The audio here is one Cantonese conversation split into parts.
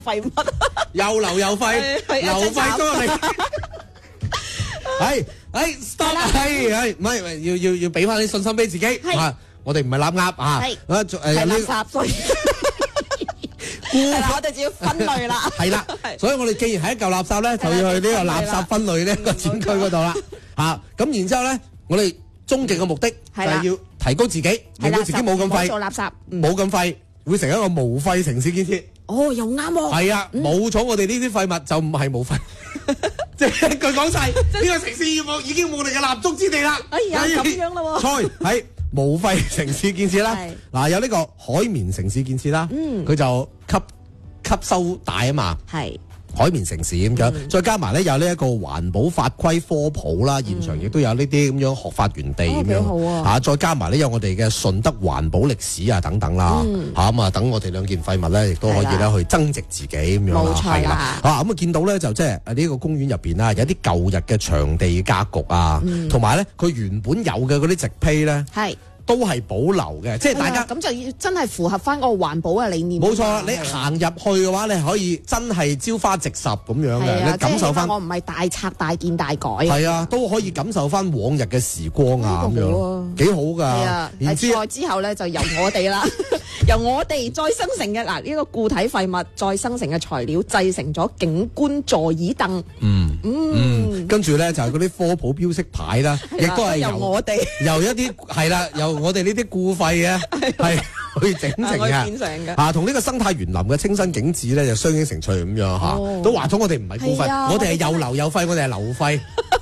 廢物， 又流又廢，流廢咗你。stop， 唔係要俾翻啲信心俾自己。我哋唔係攬鴨啊， 係垃圾，所以我哋就要分類啦。 係啦，所以我哋既然係一嚿垃圾咧，就要去呢個垃圾分類呢個展區嗰度啦。咁然之後咧，我哋終極嘅目的就係要提高自己，令到自己冇咁廢， 做垃圾， 冇咁廢，會成一個無廢城市建設。 哦，又啱喎。 係啊，冇咗我哋呢啲廢物就唔係無廢。即係一句講晒，呢個城市已經冇我哋嘅立足之地啦。 哎呀，咁樣啦喎。 錯係無廢城市建設啦。嗱，有呢個海綿城市建設啦。佢就吸收大啊嘛。係。海綿城市咁樣，再加埋咧有呢一個環保法規科普啦，現場亦都有呢啲咁樣學法園地咁樣，再加埋咧有我哋嘅順德環保歷史啊等等啦，咁啊等我哋兩件廢物咧，亦都可以咧去增值自己咁樣啦，係啦，咁啊見到咧就即係呢個公園入邊啦，有啲舊日嘅場地格局啊，同埋咧佢原本有嘅嗰啲植被咧。係。都係保留嘅，即係大家咁就要真係符合翻個環保嘅理念。 冇錯，你行入去嘅話，你可以真係朝花夕拾咁樣嘅，你感受翻。 我唔係大拆大建大改。 係啊，都可以感受翻往日嘅時光啊，咁樣幾好㗎。係啊，然之後咧就由我哋啦，由我哋再生成嘅呢個固體廢物再生成嘅材料製成咗景觀座椅凳。 跟住咧就係嗰啲科普標識牌啦，亦都係由我哋由一啲係啦，由我哋呢啲固廢嘅係去整成嘅，同呢個生態園林嘅清新景緻咧就相映成趣咁樣嚇，都話咗我哋唔係固廢，我哋係又流又廢，我哋係流廢，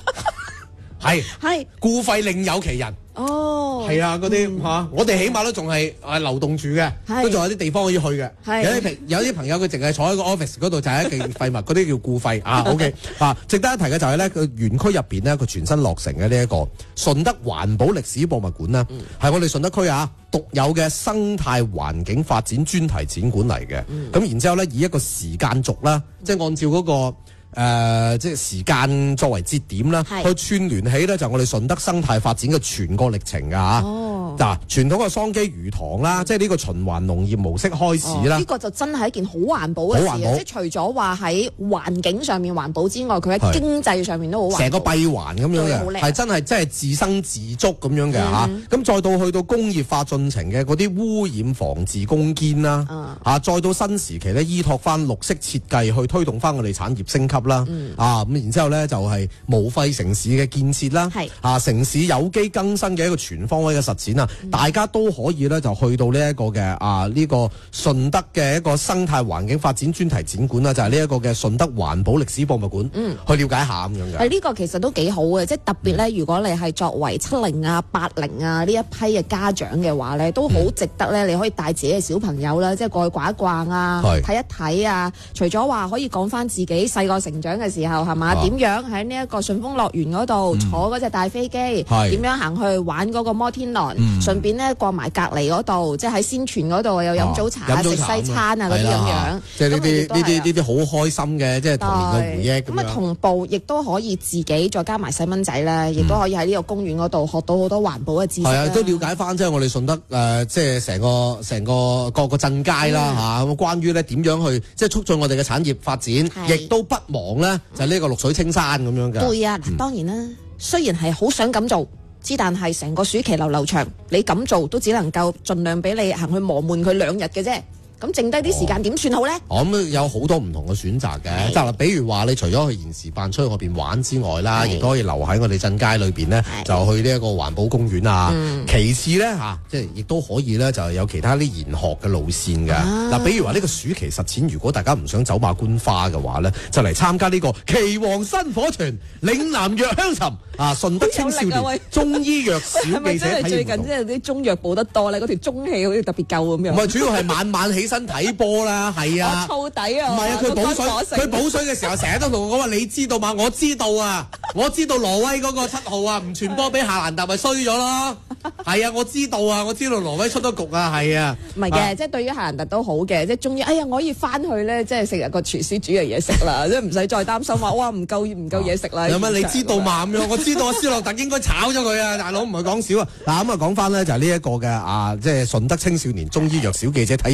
係固廢另有其人。哦，係啊，嗰啲我哋起碼都仲係流動住嘅，都仲有啲地方可以去嘅。有啲朋友佢淨係坐喺個 office 嗰度就係一件廢物，嗰啲叫固廢啊。OK 值得一提嘅就係咧，佢園區入邊咧，佢全新落成嘅呢一個順德環保歷史博物館啦，係我哋順德區獨有嘅生態環境發展專題展館嚟嘅。咁然之後咧，以一個時間軸啦，即係按照嗰個。即係時間作為節點啦，去串聯起咧就我哋順德生態發展嘅全個歷程㗎。嗱，傳統嘅桑基魚塘啦，即係呢個循環農業模式開始啦。 呢個就真係一件好環保嘅事，即係除咗話喺環境上面環保之外，佢喺經濟上面都好環保。成個閉環咁樣嘅，係真係自生自足咁樣嘅嚇。咁再到去到工業化進程嘅嗰啲污染防治攻堅啦，再到新時期咧依託翻綠色設計去推動翻我哋產業升級啦。咁然之後咧就係無廢城市嘅建設啦，城市有機更新嘅一個全方位嘅實踐啊！大家都可以咧就去到呢一個嘅呢個順德嘅一個生態環境發展專題展館啦，就係呢一個嘅順德環保歷史博物館，去了解下咁樣嘅。 呢個其實都幾好嘅，即係特別咧，如果你係作為70啊、80啊呢一批嘅家長嘅話咧，都好值得咧，你可以帶自己嘅小朋友啦，即係過去逛一逛啊，睇一睇啊。除咗話可以講翻自己細個成長嘅時候係嘛，點樣喺呢一個順豐樂園嗰度坐嗰隻大飛機，點樣行去玩嗰個摩天輪，順便咧過埋隔離嗰度，即係喺仙泉嗰度又飲早茶、食西餐啊嗰啲咁樣， 即係呢啲好開心嘅，即係童年嘅回憶咁樣。 同步亦都可以自己再加埋細蚊仔咧，亦都可以喺呢個公園嗰度學到好多環保嘅知識。係啊，都了解翻即係我哋順德即係成個各個鎮街啦咁關於咧點樣去即係促進我哋嘅產業發展，亦都不忘咧就係呢個綠水青山咁樣嘅。 對啊，當然啦，雖然係好想咁做，但係成個暑期流長，你咁做都只能夠盡量俾你行去磨悶佢2日嘅啫。咁剩低啲時間點算好咧？ 咁有好多唔同嘅選擇嘅，即係比如話你除咗去延時辦出去外邊玩之外啦，亦都可以留喺我哋鎮街裏邊咧，就去呢一個環保公園啊。其次咧即係亦都可以咧，就有其他啲研學嘅路線嘅。嗱，比如話呢個暑期實踐，如果大家唔想走馬觀花嘅話咧，就嚟參加呢個岐黃薪火團嶺南藥香尋順德青少年中醫藥小記者體驗活動。係咪真係最近即係啲中藥補得多咧？嗰條中氣好似特別夠咁樣。唔係，主要係晚晚起身睇波啦，係啊， 燥底啊， 唔係啊，佢補水嘅時候，成日都同我講話，你知道嘛？我知道啊，我知道挪威嗰個7號啊，唔傳波俾夏蘭特咪衰咗咯。係啊，我知道啊，我知道挪威出咗局啊，係啊。 唔係嘅，即係對於夏蘭特都好嘅，即係終於，哎呀，我可以翻去咧，即係食日個廚師煮嘅嘢食啦，即係唔使再擔心話哇唔夠嘢食啦。 有乜你知道嘛？咁樣我知道斯諾特應該炒咗佢啊，大佬唔係講笑啊。嗱咁啊講翻咧就係呢一個嘅即係順德青少年中醫藥小記者體驗活動啦。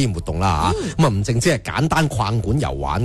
啦嚇。咁啊唔淨止係簡單逛館遊玩。